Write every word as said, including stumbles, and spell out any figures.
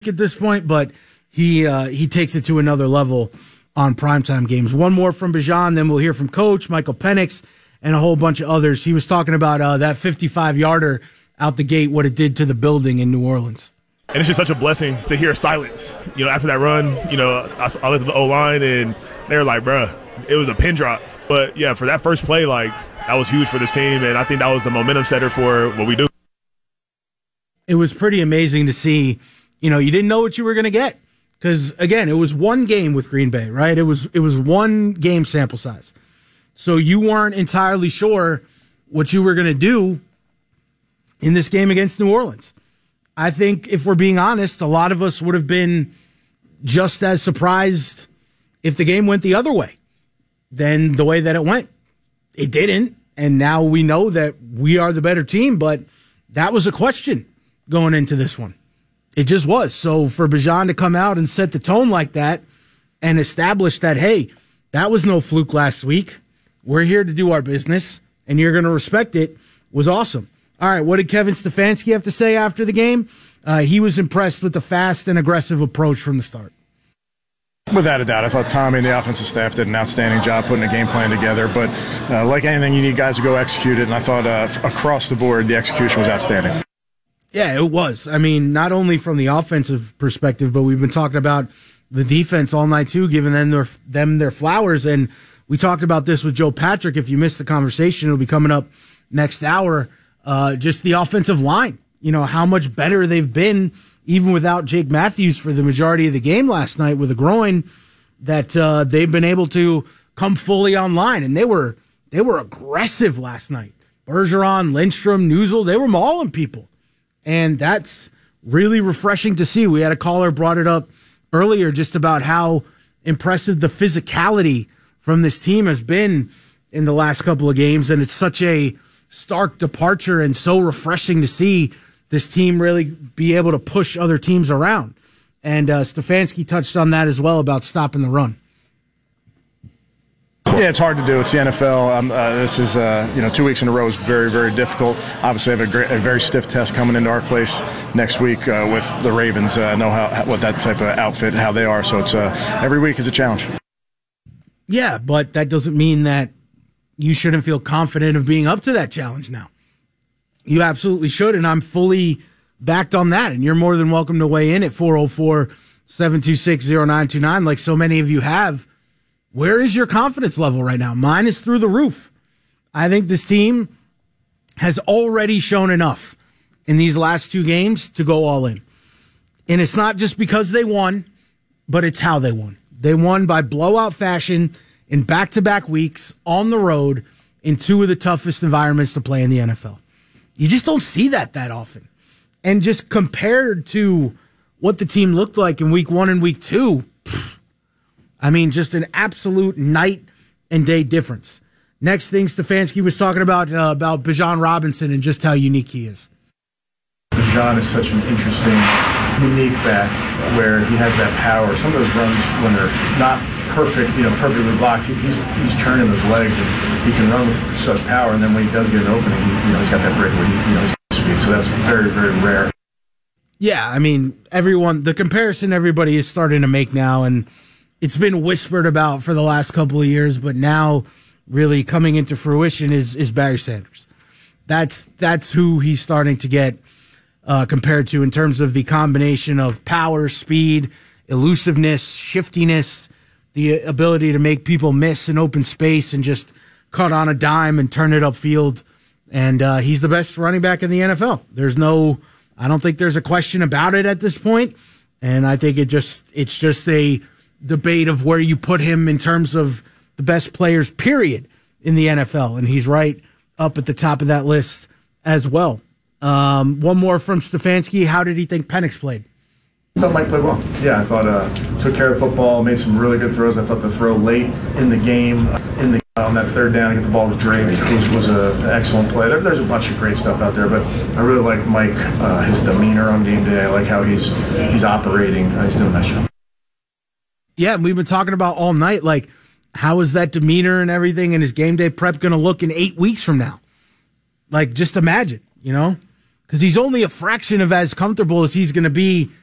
at this point, but he uh, he takes it to another level on primetime games. One more from Bijan, then we'll hear from Coach Michael Penix and a whole bunch of others. He was talking about uh, that fifty-five-yarder out the gate, what it did to the building in New Orleans. And it's just such a blessing to hear silence. You know, after that run, you know, I, I looked at the O-line, and they were like, bruh, it was a pin drop. But, yeah, for that first play, like, that was huge for this team, and I think that was the momentum setter for what we do. It was pretty amazing to see. You know, you didn't know what you were going to get because, again, it was one game with Green Bay, right? It was it was one game sample size. So you weren't entirely sure what you were going to do in this game against New Orleans. I think if we're being honest, a lot of us would have been just as surprised if the game went the other way than the way that it went. It didn't, and now we know that we are the better team, but that was a question going into this one. It just was. So for Bijan to come out and set the tone like that and establish that, hey, that was no fluke last week. We're here to do our business, and you're going to respect it, was awesome. All right, what did Kevin Stefanski have to say after the game? Uh, he was impressed with the fast and aggressive approach from the start. Without a doubt. I thought Tommy and the offensive staff did an outstanding job putting a game plan together. But uh, like anything, you need guys to go execute it, and I thought uh, across the board, the execution was outstanding. Yeah, it was. I mean, not only from the offensive perspective, but we've been talking about the defense all night too, giving them their, them their flowers. And we talked about this with Joe Patrick. If you missed the conversation, it'll be coming up next hour. Uh, just the offensive line, you know, how much better they've been even without Jake Matthews for the majority of the game last night with a groin, that uh, they've been able to come fully online. And they were they were aggressive last night. Bergeron, Lindstrom, Newsel, they were mauling people. And that's really refreshing to see. We had a caller brought it up earlier just about how impressive the physicality from this team has been in the last couple of games. And it's such a stark departure and so refreshing to see this team really be able to push other teams around. And uh, Stefanski touched on that as well about stopping the run. Yeah, it's hard to do. It's the N F L. Um, uh, this is, uh, you know, two weeks in a row is very, very difficult. Obviously, I have a, great, a very stiff test coming into our place next week uh, with the Ravens. I uh, know how what that type of outfit, how they are. So it's uh, every week is a challenge. Yeah, but that doesn't mean that you shouldn't feel confident of being up to that challenge now. You absolutely should, and I'm fully backed on that. And you're more than welcome to weigh in at four oh four, seven two six, oh nine two nine like so many of you have. Where is your confidence level right now? Mine is through the roof. I think this team has already shown enough in these last two games to go all in. And it's not just because they won, but it's how they won. They won by blowout fashion in back-to-back weeks on the road in two of the toughest environments to play in the N F L. You just don't see that that often. And just compared to what the team looked like in week one and week two, I mean, just an absolute night and day difference. Next thing, Stefanski was talking about uh, about Bijan Robinson and just how unique he is. Bijan is such an interesting, unique back where he has that power. Some of those runs, when they're not perfect, you know, perfectly blocked, he, he's he's churning those legs, and he can run with such power. And then when he does get an opening, he, you know, he's got that breakaway, he, you know, he's got speed. So that's very, very rare. Yeah, I mean, everyone, the comparison everybody is starting to make now, and it's been whispered about for the last couple of years, but now really coming into fruition is is Barry Sanders. That's that's who he's starting to get uh, compared to in terms of the combination of power, speed, elusiveness, shiftiness, the ability to make people miss in open space and just cut on a dime and turn it upfield. And uh, he's the best running back in the N F L. There's no, I don't think there's a question about it at this point. And I think it just it's just a debate of where you put him in terms of the best players, period, in the N F L. And he's right up at the top of that list as well. Um, one more from Stefanski. How did he think Penix played? I thought Mike played well. Yeah, I thought uh, took care of the football, made some really good throws. I thought the throw late in the game, in the on that third down, to get the ball to Drake was, was a, an excellent play. There, there's a bunch of great stuff out there, but I really like Mike, uh, his demeanor on game day. I like how he's he's operating. Uh, he's doing a nice job. Yeah, and we've been talking about all night, like, how is that demeanor and everything and his game day prep going to look in eight weeks from now? Like, just imagine, you know? Because he's only a fraction of as comfortable as he's going to be